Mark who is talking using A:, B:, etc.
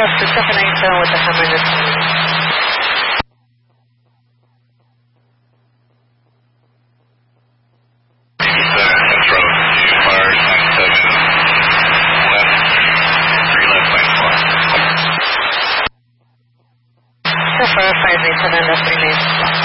A: Aircraft to 787 with the hammer in the Fire 587 and 3 names.